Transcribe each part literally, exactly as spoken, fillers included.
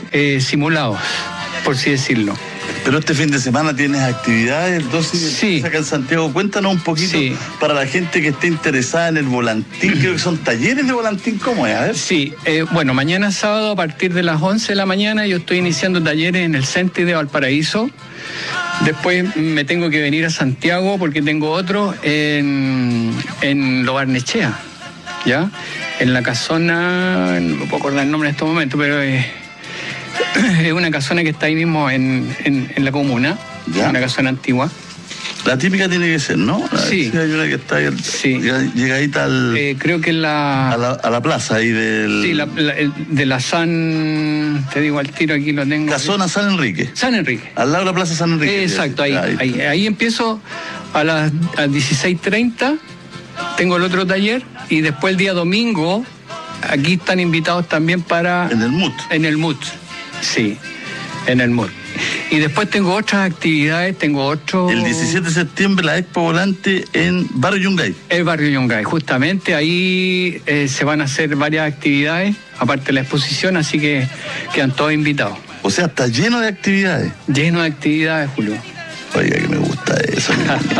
eh, simulados, por así decirlo. Pero este fin de semana tienes actividades, dosis sí. acá en Santiago. Cuéntanos un poquito sí. para la gente que esté interesada en el volantín. Creo que son talleres de volantín. ¿Cómo es? A ver. Sí, eh, bueno, mañana sábado a partir de las once de la mañana yo estoy iniciando talleres en el Centi de Valparaíso. Después me tengo que venir a Santiago porque tengo otro en, en Lo Barnechea, ¿ya? En la casona, no me puedo acordar el nombre en este momento, pero es... es una casona que está ahí mismo en, en, en la comuna, ¿ya? Una casona antigua. La típica tiene que ser, ¿no? La sí. Hay una que está ahí, sí. llegadita al... Eh, creo que la... A la, a la plaza ahí del... Sí, la, la, de la San... Te digo al tiro, aquí lo tengo. Casona San Enrique. San Enrique. Al lado de la plaza San Enrique. Eh, exacto, ahí, ahí. Ahí, ahí empiezo a las dieciséis treinta, tengo el otro taller, y después el día domingo, aquí están invitados también para... En el M U T. En el M U T. Sí, en el M U T. Y después tengo otras actividades, tengo otro... El diecisiete de septiembre la Expo Volante en Barrio Yungay. El Barrio Yungay, justamente, ahí eh, se van a hacer varias actividades, aparte de la exposición, así que quedan todos invitados. O sea, está lleno de actividades. Lleno de actividades, Julio. Oiga, que me gusta eso.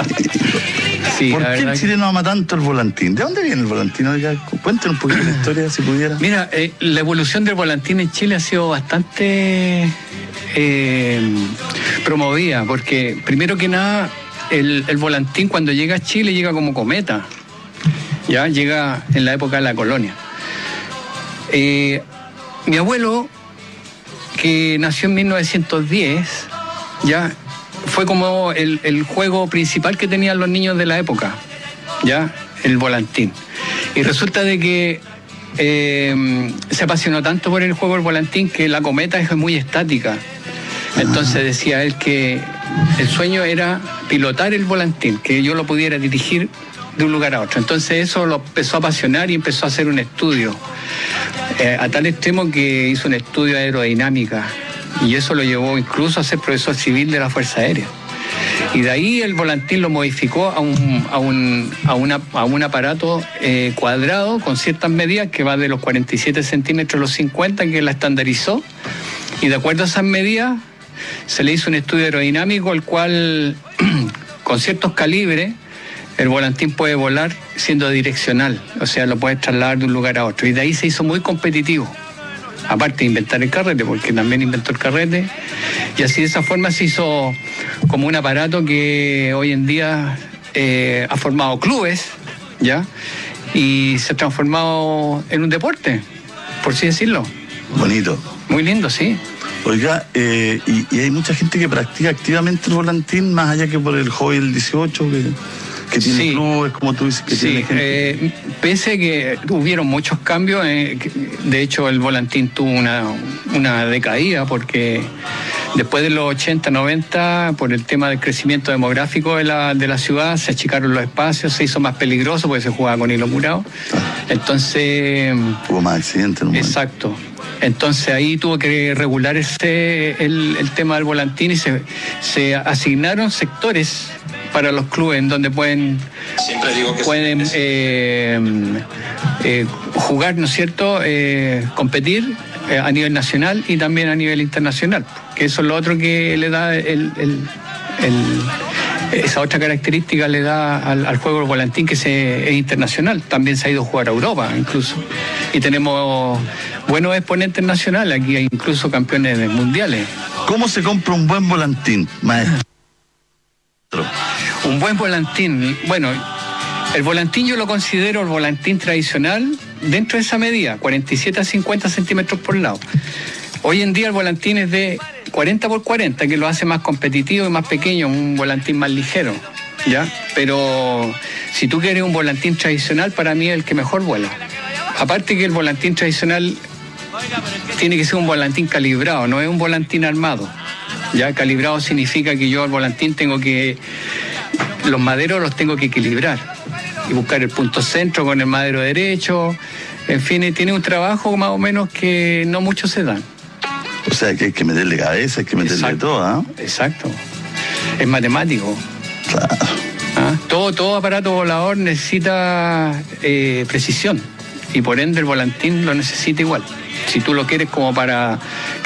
Sí, ¿por qué el chileno ama tanto el volantín? ¿De dónde viene el volantín? Oiga, cuéntenos un poquito la historia, si pudiera. Mira, eh, la evolución del volantín en Chile ha sido bastante eh, promovida, porque primero que nada, el, el volantín cuando llega a Chile llega como cometa, ya llega en la época de la colonia. Eh, mi abuelo, que nació en mil novecientos diez, ya fue como el, el juego principal que tenían los niños de la época, ya, el volantín. Y resulta de que eh, se apasionó tanto por el juego del volantín que la cometa es muy estática. Entonces decía él que el sueño era pilotar el volantín, que yo lo pudiera dirigir de un lugar a otro. Entonces eso lo empezó a apasionar y empezó a hacer un estudio, eh, a tal extremo que hizo un estudio de aerodinámica. Y eso lo llevó incluso a ser profesor civil de la Fuerza Aérea. Y de ahí el volantín lo modificó a un, a un, a una, a un aparato eh, cuadrado con ciertas medidas que va de los cuarenta y siete centímetros a los cincuenta, que la estandarizó. Y de acuerdo a esas medidas se le hizo un estudio aerodinámico, el cual con ciertos calibres el volantín puede volar siendo direccional, o sea, lo puede trasladar de un lugar a otro. Y de ahí se hizo muy competitivo. Aparte de inventar el carrete, porque también inventó el carrete, y así de esa forma se hizo como un aparato que hoy en día eh, ha formado clubes, ¿ya? Y se ha transformado en un deporte, por así decirlo. Bonito. Muy lindo, sí. Oiga, eh, y, y hay mucha gente que practica activamente el volantín, más allá que por el hobby del dieciocho, que... que tiene sí. clubes, como tú dices, que sí, tiene gente. Eh, pese a que hubieron muchos cambios, eh, de hecho el volantín tuvo una, una decaída, porque después de los ochenta, noventa, por el tema del crecimiento demográfico de la, de la ciudad, se achicaron los espacios, se hizo más peligroso porque se jugaba con hilo curado. Ah. Entonces... Hubo más accidentes. ¿No? Exacto. Entonces ahí tuvo que regular ese, el, el tema del volantín y se, se asignaron sectores para los clubes en donde pueden, Siempre digo que pueden eh, eh, jugar, ¿no es cierto?, eh, competir eh, a nivel nacional y también a nivel internacional, que eso es lo otro que le da el, el, el, esa otra característica le da al, al juego del volantín, que se, es internacional. También se ha ido a jugar a Europa incluso, y tenemos buenos exponentes nacionales, aquí hay incluso campeones mundiales. ¿Cómo se compra un buen volantín, maestro? Un buen volantín, bueno, el volantín yo lo considero el volantín tradicional dentro de esa medida, cuarenta y siete a cincuenta centímetros por lado. Hoy en día el volantín es de cuarenta por cuarenta, que lo hace más competitivo y más pequeño, un volantín más ligero, ¿ya? Pero si tú quieres un volantín tradicional, para mí es el que mejor vuela. Aparte que el volantín tradicional tiene que ser un volantín calibrado, no es un volantín armado. Ya calibrado significa que yo al volantín tengo que, los maderos los tengo que equilibrar y buscar el punto centro con el madero derecho. En fin, tiene un trabajo más o menos que no muchos se dan. O sea, que hay que meterle cabeza, hay que meterle exacto, todo, ¿eh? Exacto. Es matemático. Claro. ¿Ah? Todo, todo aparato volador necesita eh, precisión, y por ende el volantín lo necesita igual. Si tú lo quieres como para